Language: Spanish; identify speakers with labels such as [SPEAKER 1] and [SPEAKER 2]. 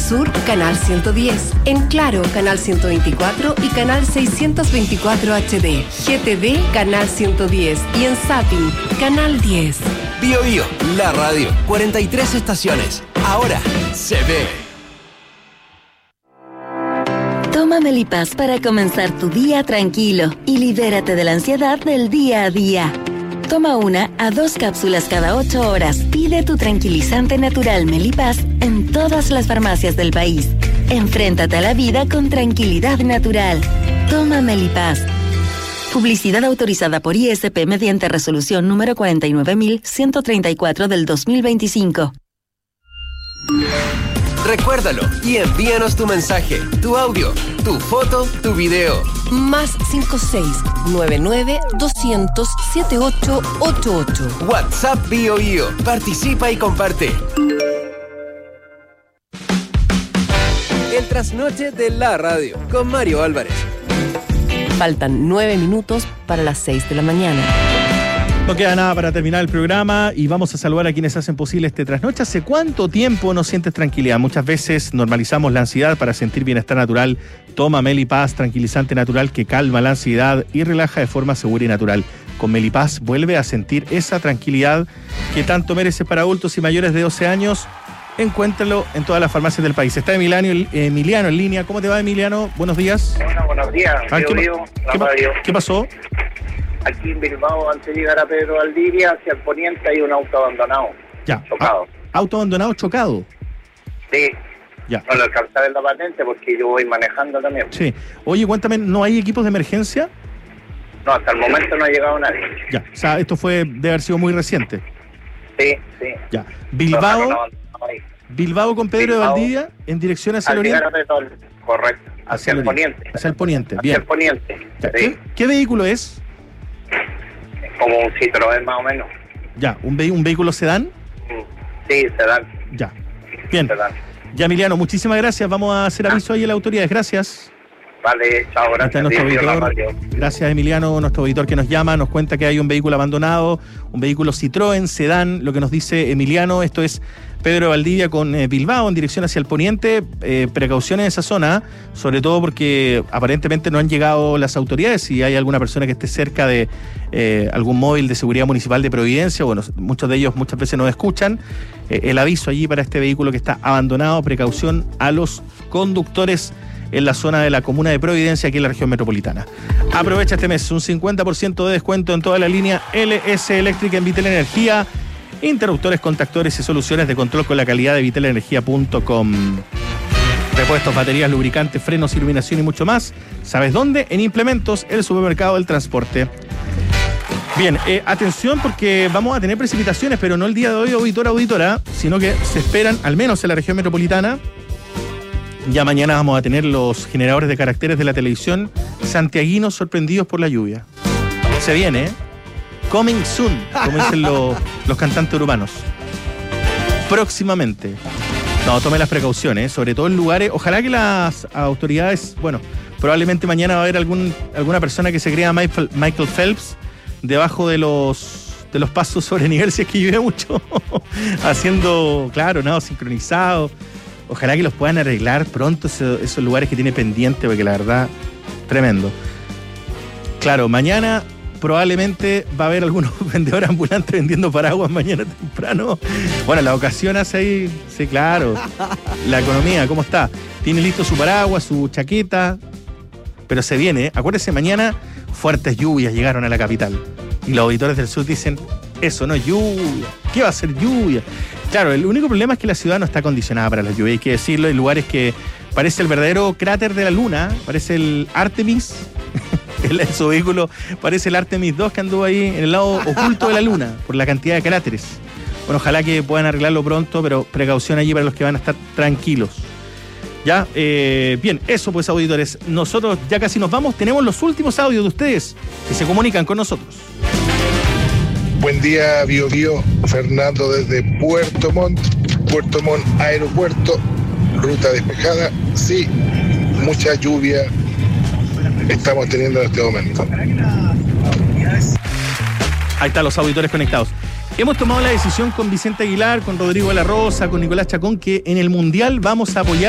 [SPEAKER 1] Sur, canal 110. En Claro, canal 124 y canal 624 HD. GTV, canal 110. Y en Zapping, canal 10.
[SPEAKER 2] Bio Bio, la radio. 43 estaciones. Ahora se ve.
[SPEAKER 3] Toma Melipaz para comenzar tu día tranquilo y libérate de la ansiedad del día a día. Toma 1 a 2 cápsulas cada 8 horas. Pide tu tranquilizante natural Melipaz en todas las farmacias del país. Enfréntate a la vida con tranquilidad natural. Toma Melipaz. Publicidad autorizada por ISP mediante resolución número 49.134 del 2025.
[SPEAKER 2] Recuérdalo y envíanos tu mensaje, tu audio, tu foto, tu video.
[SPEAKER 1] Más 56-99-200-7888.
[SPEAKER 2] WhatsApp Bio Bio. Participa y comparte. El trasnoche de la radio con Mario Álvarez.
[SPEAKER 1] Faltan 9 minutos para las 6 de la mañana.
[SPEAKER 4] No queda nada para terminar el programa y vamos a saludar a quienes hacen posible este trasnoche. ¿Hace cuánto tiempo no sientes tranquilidad? Muchas veces normalizamos la ansiedad para sentir bienestar natural. Toma Melipaz, tranquilizante natural que calma la ansiedad y relaja de forma segura y natural. Con Melipaz vuelve a sentir esa tranquilidad que tanto merece para adultos y mayores de 12 años. Encuéntralo en todas las farmacias del país. Está Emiliano en línea. ¿Cómo te va, Emiliano? Buenos días.
[SPEAKER 5] Hola, buenos días.
[SPEAKER 4] ¿Qué pasó?
[SPEAKER 5] Aquí en Bilbao, antes de llegar a Pedro Valdivia, hacia el poniente hay un auto abandonado.
[SPEAKER 4] Ya.
[SPEAKER 5] Chocado.
[SPEAKER 4] ¿Auto abandonado chocado?
[SPEAKER 5] Sí.
[SPEAKER 4] Ya.
[SPEAKER 5] No lo alcancé a ver la patente porque yo voy manejando también.
[SPEAKER 4] Sí. Oye, cuéntame, ¿no hay equipos de emergencia?
[SPEAKER 5] No, hasta el momento no ha llegado nadie.
[SPEAKER 4] Ya. O sea, esto debe haber sido muy reciente.
[SPEAKER 5] Sí.
[SPEAKER 4] Ya. Bilbao con Pedro de Valdivia en dirección hacia el oriente.
[SPEAKER 5] Correcto. Hacia el poniente.
[SPEAKER 4] Hacia el poniente, bien.
[SPEAKER 5] Hacia el poniente.
[SPEAKER 4] Ya.
[SPEAKER 5] Sí.
[SPEAKER 4] ¿Qué vehículo es?
[SPEAKER 5] Como un Citroën más o menos.
[SPEAKER 4] Ya, ¿un vehículo sedán?
[SPEAKER 5] Sí, sedán.
[SPEAKER 4] Ya, bien.
[SPEAKER 5] Sedán.
[SPEAKER 4] Ya, Emiliano, muchísimas gracias. Vamos a hacer aviso ahí a las autoridades. Gracias.
[SPEAKER 5] Vale, chao, gracias.
[SPEAKER 4] Gracias, Emiliano, nuestro auditor que nos llama, nos cuenta que hay un vehículo abandonado, un vehículo Citroën, sedán, lo que nos dice Emiliano. Esto es Pedro de Valdivia con Bilbao en dirección hacia el poniente. Precauciones en esa zona, sobre todo porque aparentemente no han llegado las autoridades. Si hay alguna persona que esté cerca de algún móvil de seguridad municipal de Providencia, bueno, muchos de ellos muchas veces nos escuchan, el aviso allí para este vehículo que está abandonado. Precaución a los conductores en la zona de la comuna de Providencia, aquí en la región metropolitana. Aprovecha este mes un 50% de descuento en toda la línea LS Eléctrica en Vitel Energía. Interruptores, contactores y soluciones de control con la calidad de vitelenergia.com. Repuestos, baterías, lubricantes, frenos, iluminación y mucho más. ¿Sabes dónde? En Implementos, el supermercado del transporte. Bien, atención porque vamos a tener precipitaciones, pero no el día de hoy, auditora, sino que se esperan, al menos en la región metropolitana. Ya mañana vamos a tener los generadores de caracteres de la televisión santiaguinos sorprendidos por la lluvia. Se viene, ¿eh? Coming soon, como dicen los cantantes urbanos. Próximamente. No, tome las precauciones, sobre todo en lugares. Ojalá que las autoridades, bueno, probablemente mañana va a haber alguna persona que se crea Michael Phelps debajo de los pasos sobre nivel, si es que llueve mucho, haciendo, claro, nado sincronizado. Ojalá que los puedan arreglar pronto esos lugares que tiene pendiente, porque la verdad, tremendo. Claro, mañana probablemente va a haber algunos vendedores ambulantes vendiendo paraguas mañana temprano. Bueno, la ocasión hace ahí, sí, claro. La economía, ¿cómo está? Tiene listo su paraguas, su chaqueta, pero se viene, ¿eh? Acuérdese, mañana fuertes lluvias llegaron a la capital. Y los auditores del sur dicen, eso no es lluvia. ¿Qué va a ser lluvia? Claro, el único problema es que la ciudad no está acondicionada para la lluvia, hay que decirlo. Hay lugares que parece el verdadero cráter de la luna, parece el Artemis, su vehículo parece el Artemis 2 que anduvo ahí en el lado oculto de la luna, por la cantidad de cráteres. Bueno, ojalá que puedan arreglarlo pronto, pero precaución allí para los que van a estar tranquilos. Ya, bien, eso pues, auditores. Nosotros ya casi nos vamos, tenemos los últimos audios de ustedes que se comunican con nosotros.
[SPEAKER 6] Buen día, Bio Bio. Fernando desde Puerto Montt Aeropuerto, ruta despejada. Sí, mucha lluvia estamos teniendo en este momento.
[SPEAKER 4] Ahí están los auditores conectados. Hemos tomado la decisión con Vicente Aguilar, con Rodrigo de la Rosa, con Nicolás Chacón, que en el Mundial vamos a apoyar